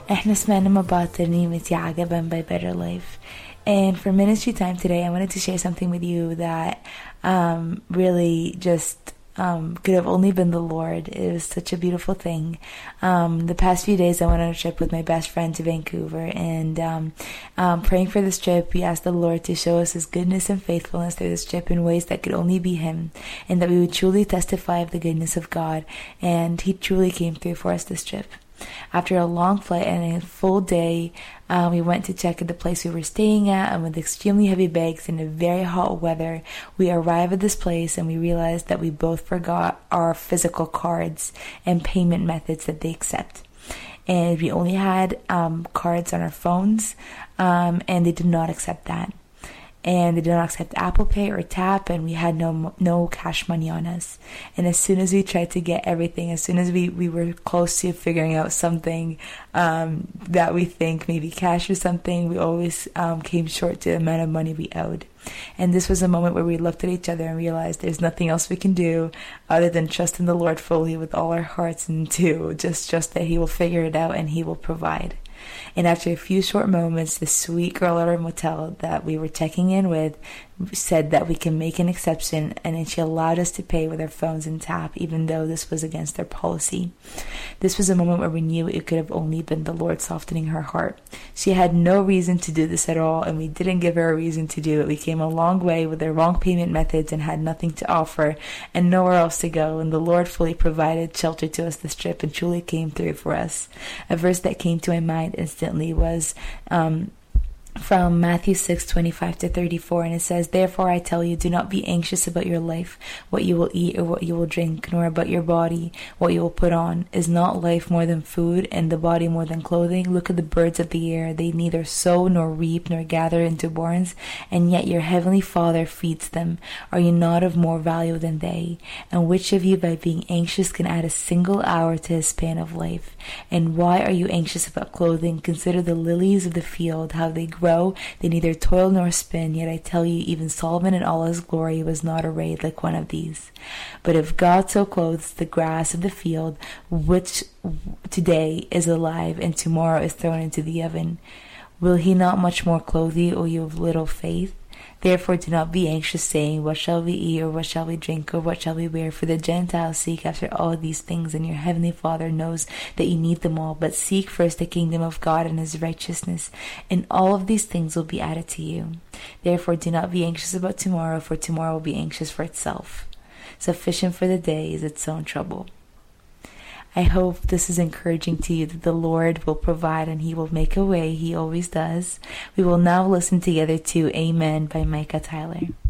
احنا سمعنا مع بعض ترنيمة يا عجبا by Better Life. And for ministry time today, I wanted to share something with you that really just could have only been the Lord. It was such a beautiful thing. The past few days I went on a trip with my best friend to Vancouver, and praying for this trip, we asked the Lord to show us His goodness and faithfulness through this trip in ways that could only be Him, and that we would truly testify of the goodness of God. And He truly came through for us this trip. After a long flight and a full day, we went to check at the place we were staying at, and with extremely heavy bags in a very hot weather, we arrived at this place and we realized that we both forgot our physical cards and payment methods that they accept. And we only had cards on our phones, and they did not accept that. And they did not accept Apple Pay or Tap, and we had no cash money on us. And as soon as we tried to get everything, as soon as we were close to figuring out something that we think maybe cash or something, we always came short to the amount of money we owed. And this was a moment where we looked at each other and realized there's nothing else we can do other than trust in the Lord fully with all our hearts, and to just trust that He will figure it out and He will provide. And after a few short moments, the sweet girl at our motel that we were checking in with said that we can make an exception, and then she allowed us to pay with our phones and Tap, even though this was against their policy. This was a moment where we knew it could have only been the Lord softening her heart. She had no reason to do this at all, and we didn't give her a reason to do it. We came a long way with the wrong payment methods and had nothing to offer and nowhere else to go, and the Lord fully provided shelter to us this trip and truly came through for us. A verse that came to my mind instantly was from Matthew 6:25-34, and it says, "Therefore I tell you, do not be anxious about your life, what you will eat or what you will drink, nor about your body, what you will put on. Is not life more than food, and the body more than clothing? Look at the birds of the air. They neither sow nor reap nor gather into barns, and yet your heavenly Father feeds them. Are you not of more value than they? And which of you, by being anxious, can add a single hour to his span of life? And why are you anxious about clothing? Consider the lilies of the field, how they grow. They neither toil nor spin, yet I tell you, even Solomon in all his glory was not arrayed like one of these. But if God so clothes the grass of the field, which today is alive and tomorrow is thrown into the oven, will He not much more clothe you, O you of little faith? Therefore do not be anxious, saying, what shall we eat, or what shall we drink, or what shall we wear? For the Gentiles seek after all these things, and your heavenly Father knows that you need them all. But seek first the kingdom of God and His righteousness, and all of these things will be added to you. Therefore do not be anxious about tomorrow, for tomorrow will be anxious for itself. Sufficient for the day is its own trouble." I hope this is encouraging to you, that the Lord will provide and He will make a way. He always does. We will now listen together to Amen by Micah Tyler.